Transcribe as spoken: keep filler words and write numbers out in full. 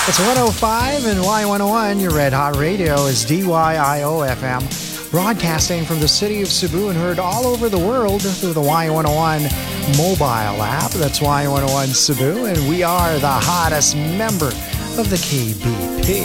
It's one oh five and Y one oh one. Your Red Hot Radio is D Y I O F M, broadcasting from the city of Cebu and heard all over the world through the Y one oh one mobile app. That's Y one oh one Cebu, and we are the hottest member of the K B P.